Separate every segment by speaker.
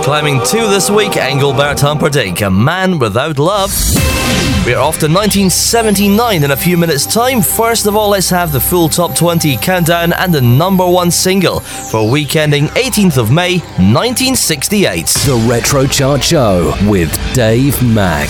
Speaker 1: Climbing 2 this week, Engelbert Humperdinck, A Man Without Love. We're off to 1979 in a few minutes' time. First of all, let's have the full Top 20 countdown and the number 1 single for week ending 18th of May, 1968.
Speaker 2: The Retro Chart Show with Dave Mack.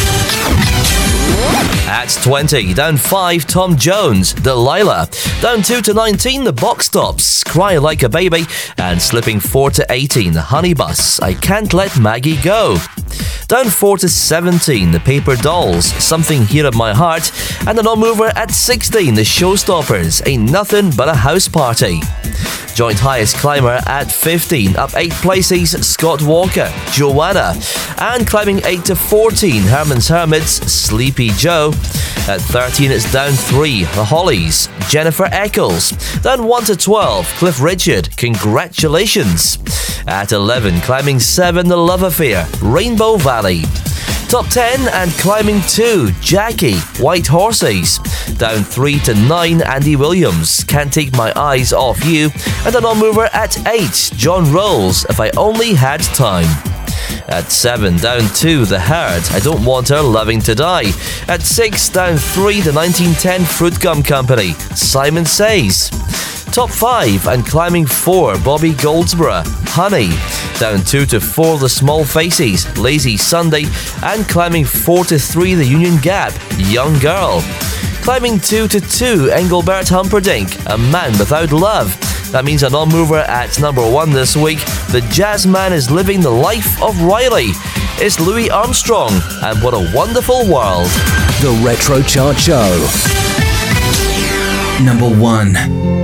Speaker 1: At 20, down 5, Tom Jones, Delilah. Down 2 to 19, The Box Tops, Cry Like a Baby. And slipping 4 to 18, Honey Bus, I Can't Let Maggie Go. Down 4 to 17, The Paper Dolls, Something Here at My Heart. And the non-mover at 16, The Showstoppers, Ain't Nothing But a House Party. Joint highest climber at 15, up 8 places, Scott Walker, Joanna. And climbing 8 to 14, Herman's Hermits, Sleepy Joe. At 13, it's down 3, The Hollies, Jennifer Eccles. Down 1 to 12, Cliff Richard, Congratulations. At 11, climbing 7, The Love Affair, Rainbow Valley. Top 10 and climbing 2, Jackie, White Horses. Down 3 to 9, Andy Williams, Can't Take My Eyes Off You. And a non-mover at 8, John Rolls, If I Only Had Time. At 7, down 2, The Herd, I Don't Want Her Loving to Die. At 6, down 3, the 1910 Fruit Gum Company, Simon Says. Top 5 and climbing 4, Bobby Goldsboro, Honey. Down 2 to 4, The Small Faces, Lazy Sunday. And climbing 4 to 3, The Union Gap, Young Girl. Climbing 2 to 2, Engelbert Humperdinck, A Man Without Love. That means a non-mover at number 1 this week. The jazz man is living the life of Riley. It's Louis Armstrong, and What a Wonderful World.
Speaker 2: The Retro Chart Show. Number 1.